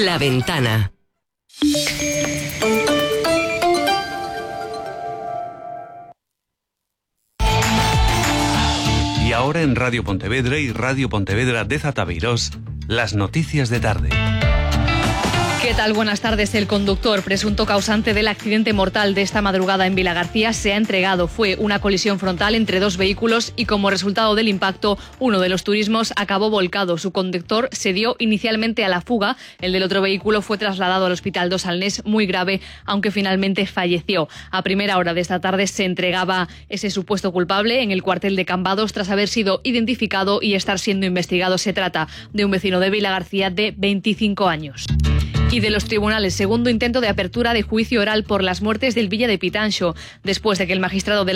La Ventana. Y ahora en Radio Pontevedra y Radio Pontevedra de Zatabeirós, las noticias de tarde. ¿Qué tal? Buenas tardes. El conductor, presunto causante del accidente mortal de esta madrugada en Vilagarcía, se ha entregado. Fue una colisión frontal entre dos vehículos y como resultado del impacto, uno de los turismos acabó volcado. Su conductor se dio inicialmente a la fuga. El del otro vehículo fue trasladado al Hospital Dos Salnés, muy grave, aunque finalmente falleció. A primera hora de esta tarde se entregaba ese supuesto culpable en el cuartel de Cambados tras haber sido identificado y estar siendo investigado. Se trata de un vecino de Vilagarcía de 25 años. Y de los tribunales, segundo intento de apertura de juicio oral por las muertes del Villa de Pitanxo, después de que el magistrado de